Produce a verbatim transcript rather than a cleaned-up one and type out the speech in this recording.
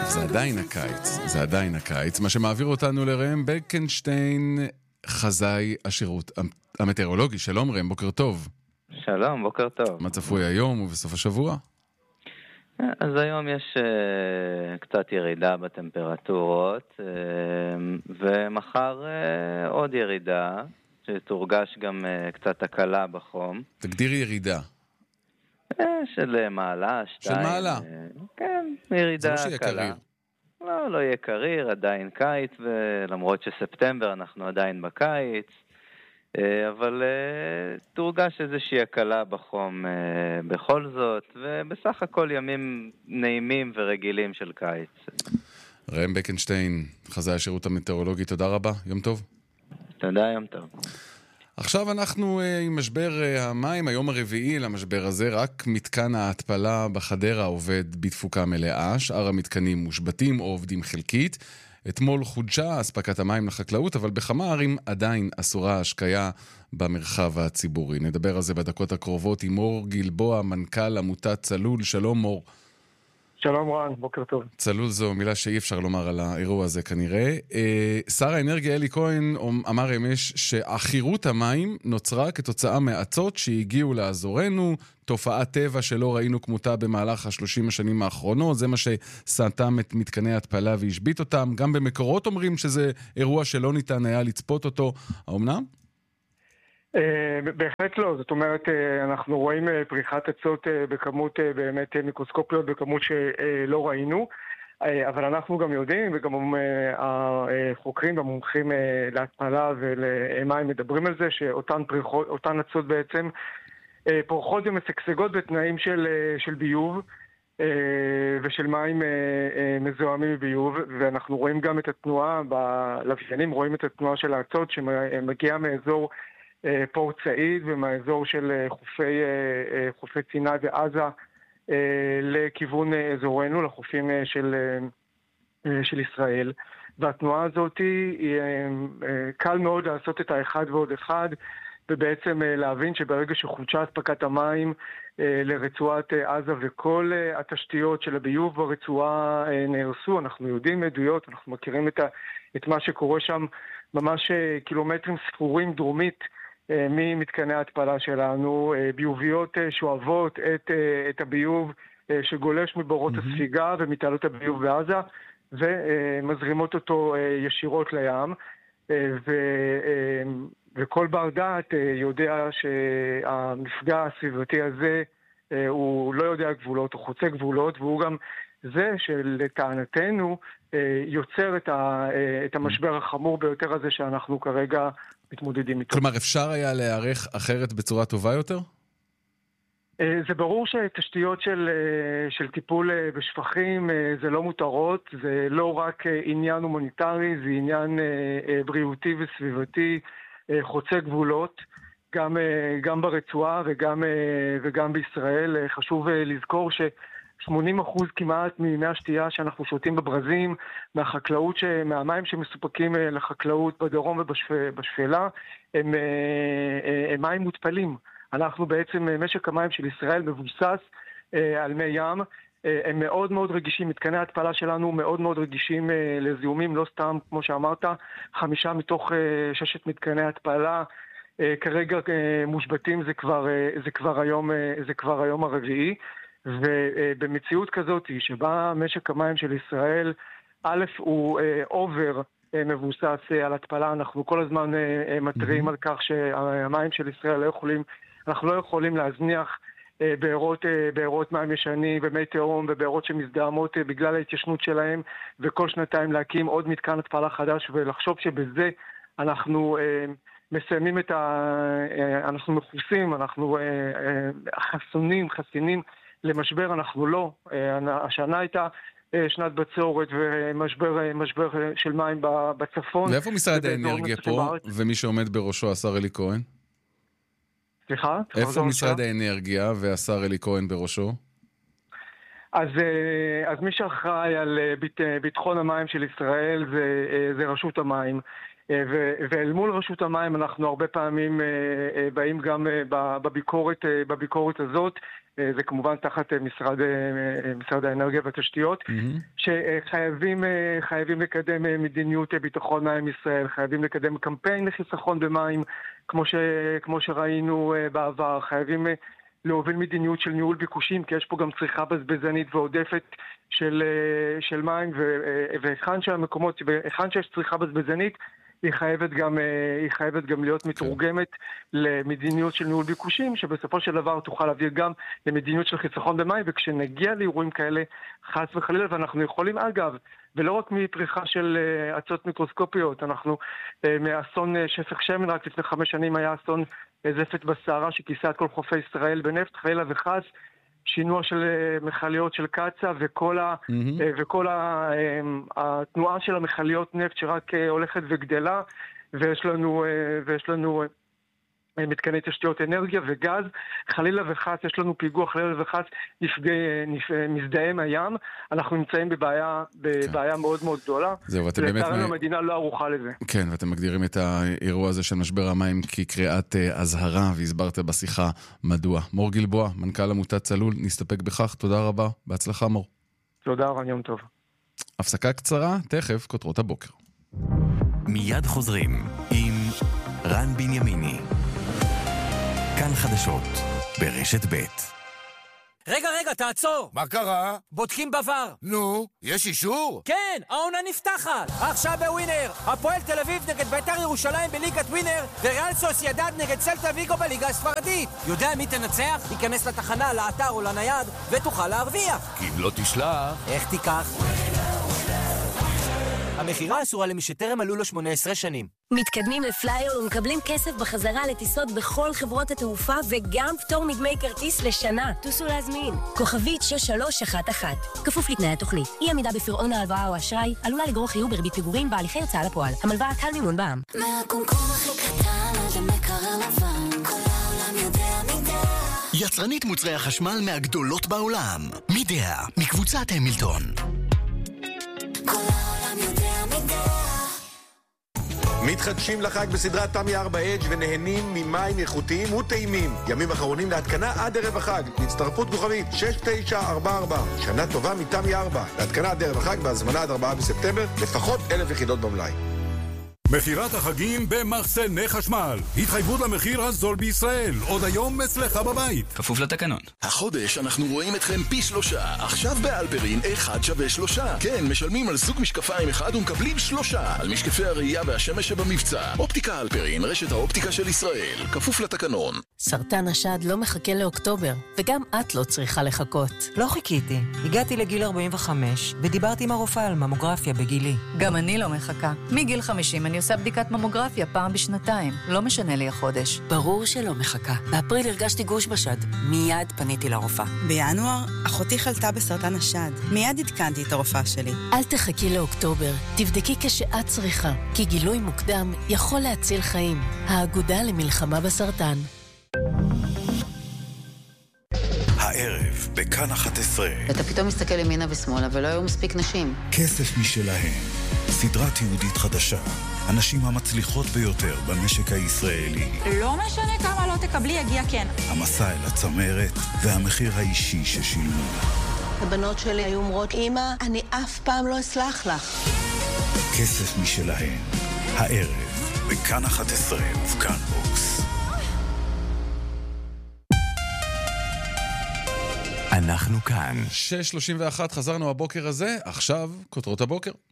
זה עדיין הקיץ, זה עדיין הקיץ, מה שמעביר אותנו לראם בקנשטיין, חזאי השירות המטאורולוגי. שלום ראם, בוקר טוב. שלום, בוקר טוב. מה צפוי היום ובסוף השבוע? אז היום יש uh, קצת ירידה בטמפרטורות, uh, ומחר uh, עוד ירידה, שתורגש גם uh, קצת הקלה בחום. תגדיר ירידה. Uh, של מעלה, שתיים. של מעלה? Uh, כן, ירידה זה לא שיהיה קלה. קריר. לא, לא יהיה קריר, עדיין קיץ, ולמרות שספטמבר אנחנו עדיין בקיץ. אבל תורגש איזושהי הקלה בחום בכל זאת, ובסך הכל ימים נעימים ורגילים של קיץ. ראם בקנשטיין, חזאי השירות המטאורולוגי, תודה רבה, יום טוב. תודה, יום טוב. עכשיו אנחנו עם משבר המים, היום הרביעי למשבר הזה, רק מתקן ההתפלה בחדרה עובד בתפוקה מלאה, שאר המתקנים מושבתים או עובדים חלקית. אתמול חודשה אספקת המים לחקלאות, אבל בכמה ערים עדיין אסורה ההשקיה במרחב הציבורי. נדבר על זה בדקות הקרובות עם מור גלבוע, מנכ"ל עמותת צלול. שלום מור. שלום רן, בוקר טוב. צלול זו מילה שאי אפשר לומר על האירוע הזה כנראה. שר האנרגיה אלי כהן אמר אמש שאחירות המים נוצרה כתוצאה מעצות שהגיעו לאזורנו, תופעת טבע שלא ראינו כמותה במהלך השלושים השנים האחרונות, זה מה שסתם את מתקני ההתפלה והשבית אותם. גם במקורות אומרים שזה אירוע שלא ניתן היה לצפות אותו. האמנם? בהחלט לא, זאת אומרת אנחנו רואים פריחת עצות בכמות באמת מיקרוסקופיות בכמות שלא ראינו, אבל אנחנו גם יודעים וגם החוקרים והמומחים להתפלה ולמים מדברים על זה שאותן פריחות, אותן עצות בעצם פורחות ומשגשגות בתנאים של, של ביוב ושל מים מזוהמים מביוב, ואנחנו רואים גם את התנועה בלוויינים, רואים את התנועה של העצות שמגיעה מאזור פורט סעיד ומהאזור של חופי, חופי סיני ועזה לכיוון אזורנו, לחופים של, של ישראל. והתנועה הזאת היא קל מאוד לעשות את האחד ועוד אחד, ובעצם להבין שברגע שחודשה אספקת המים לרצועת עזה וכל התשתיות של הביוב ברצועה נהרסו, אנחנו יודעים עדויות, אנחנו מכירים את, ה, את מה שקורה שם ממש קילומטרים ספורים דרומית ממתקני ההתפלה שלנו, ביוביות שואבות את, את הביוב שגולש מבורות mm-hmm. הספיגה ומתעלות הביוב בעזה ומזרימות אותו ישירות לים, ו, וכל בר דעת יודע שהמפגע הסביבתי הזה הוא לא יודע גבולות, הוא חוצה גבולות, והוא גם זה שלטענתנו יוצר את, ה, את המשבר החמור ביותר הזה שאנחנו כרגע מתמודדים איתו. כלומר, אפשר היה להיערך אחרת בצורה טובה יותר? זה ברור שתשתיות של, של טיפול בשפכים זה לא מותרות, זה לא רק עניין הומניטרי, זה עניין בריאותי וסביבתי חוצה גבולות, גם, גם ברצועה וגם, וגם בישראל. חשוב לזכור ש... שמונים אחוז כמעט ממי השתייה שאנחנו שותים בברזים, מהחקלאות, ש... מהמים שמסופקים לחקלאות בדרום ובשפלה, הם, הם מים מותפלים. אנחנו בעצם, משק המים של ישראל מבוסס על מי ים, הם מאוד מאוד רגישים, מתקני ההתפלה שלנו מאוד מאוד רגישים לזיהומים, לא סתם, כמו שאמרת, חמישה מתוך ששת מתקני ההתפלה, כרגע מושבתים, זה כבר, זה כבר היום, זה כבר היום הרביעי. ובמציאות כזאת שבה משק המים של ישראל א' הוא אובר מבוסס על התפלה, אנחנו כל הזמן מטרים על כך שהמים של ישראל לא יכולים, אנחנו לא יכולים להזניח בארות, בארות מים ישנים ומי תהום ובארות שמזדהמות בגלל ההתיישנות שלהם, וכל שנתיים להקים עוד מתקן התפלה חדש ולחשוב שבזה אנחנו מסיימים את ה... אנחנו מחוסים, אנחנו חסונים, חסינים למשבר. אנחנו לא. השנה הייתה שנת בצורת ומשבר משבר של מים בצפון. ואיפה משרד האנרגיה פה, ומי שעומד בראשו, השר אלי כהן? סליחה? איפה משרד האנרגיה והשר אלי כהן בראשו? אז, אז מי שאחראי על ביטחון המים של ישראל זה, זה רשות המים. ואל מול רשות המים אנחנו הרבה פעמים באים גם בביקורת, בביקורת הזאת, זה כמובן תחת משרד, משרד האנרגיה והתשתיות, mm-hmm. שחייבים חייבים לקדם מדיניות ביטחון מים ישראל, חייבים לקדם קמפיין לחיסכון במים, כמו, ש, כמו שראינו בעבר, חייבים להוביל מדיניות של ניהול ביקושים, כי יש פה גם צריכה בזבזנית ועודפת של, של מים, והיכן שהמקומות, והיכן שיש צריכה בזבזנית, היא חייבת גם, היא חייבת גם להיות מתורגמת למדיניות של ניהול ביקושים, שבסופו של דבר תוכל להביא גם למדיניות של חיסכון במים, וכשנגיע לאירועים כאלה חס וחלילה, ואנחנו יכולים אגב, ולא רק מפריחה של עצות מיקרוסקופיות, אנחנו מאסון שפך שמן, רק לפני חמש שנים היה אסון זפת בסערה שכיסה את כל חופי ישראל בנפט, חלילה וחס, שינוע של מכליות של קצה וכל, ה, mm-hmm. וכל ה, התנועה של המכליות נפט שרק הולכת וגדלה, ויש לנו, ויש לנו מתקני תשתיות אנרגיה וגז, חלילה וחס, יש לנו פיגוע חלילה וחס, נפגע, מזדהם הים, אנחנו נמצאים בבעיה, בבעיה כן. מאוד מאוד גדולה. זהו, ואתם באמת... לצערנו המדינה לא ערוכה לזה. כן, ואתם מגדירים את האירוע הזה של משבר המים כקריאת אזהרה, והסברת בשיחה מדוע. מור גלבוע, מנכ"ל עמותת צלול, נסתפק בכך, תודה רבה, בהצלחה מור. תודה רבה, יום טוב. הפסקה קצרה, תכף כותרות הבוקר. מיד חוזרים עם רן בנימיני. כאן חדשות, ברשת ב'. רגע, רגע, תעצור! מה קרה? בודקים בבר. נו, יש אישור? כן, העונה נפתחת! עכשיו בווינר! הפועל תל אביב נגד בית"ר ירושלים בליגת ווינר, וריאל סוסיידד נגד סלטה ויגו בליגה הספרדית. יודע מי תנצח? ייכנס לתחנה, לאתר או לנייד, ותוכל להרוויח. כי אם לא תשלח... איך תיקח? המחירה אסורה למי שטרם מלאו לו שמונה עשרה שנים. מתקדמים לפלייר ומקבלים כסף בחזרה לטיסות בכל חברות התעופה וגם פטור מדמי כרטיס לשנה. טוסו להזמין. כוכבית שש שלוש אחת אחת. כפוף לתנאי התוכנית. אי עמידה בפירעון ההלוואה או אשראי עלולה לגרור חיוב בריבית פיגורים בהליכי הוצאה לפועל. המלוואה קל מימון בע"מ. מהקומקום הכי קטן עד למקרר לבן, כל העולם יודע מידע. יצרנית מוצרי החשמל מהגדולות בעולם. מידע, מקבוצת המילטון. כל העולם יודע מידע. מתחדשים לחג בסדרת תמי ארבע אדג' ונהנים ממים איכותיים וטעימים. ימים אחרונים להתקנה עד ערב החג. הצטרפות כוכבית שש תשע ארבע ארבע. שנה טובה מתמי ארבע. להתקנה עד ערב החג בהזמנה עד ארבעה בספטמבר. לפחות אלף יחידות במלאי. מחירת החגים במחסני חשמל. התחייבות למחיר הזול בישראל. עוד היום אצלך בבית. כפוף לתקנון. החודש אנחנו רואים אתכם פי שלושה. עכשיו באלפרין אחד שווה שלושה. כן, משלמים על זוג משקפיים אחד ומקבלים שלושה. על משקפי הראייה והשמש שבמבצע. אופטיקה אלפרין, רשת האופטיקה של ישראל. כפוף לתקנון. סרטן השד לא מחכה לאוקטובר, וגם את לא צריכה לחכות. לא חיכיתי. הגעתי לגיל ארבעים וחמש, ודיברתי עם הרופאה על ממוגרפיה בגילי. גם אני לא מחכה. מגיל חמישים אני עושה בדיקת ממוגרפיה פעם בשנתיים. לא משנה לי החודש. ברור שלא מחכה. באפריל הרגשתי גוש בשד. מיד פניתי לרופאה. בינואר, אחותי חלתה בסרטן השד. מיד עדכנתי את הרופאה שלי. אל תחכי לאוקטובר. תבדקי כשאת צריכה, כי גילוי מוקדם יכול להציל חיים. האגודה למלחמה בסרטן. הערב בכאן אחת עשרה. אתה פתאום מסתכל ימינה ושמאלה ולא היו מספיק נשים. כסף משלהם. סדרה תיעודית חדשה. הנשים המצליחות ביותר במשק הישראלי. לא משנה כמה לא תקבלי, יגיע כן. המסע אל הצמרת והמחיר האישי ששילמו. הבנות שלי היו אומרות, אמא, אני אף פעם לא אסלח לך. כסף משלהם. הערב בכאן אחת עשרה ובכאן בוקס. אנחנו כאן. שש שלושים ואחת חזרנו הבוקר הזה, עכשיו כותרות הבוקר.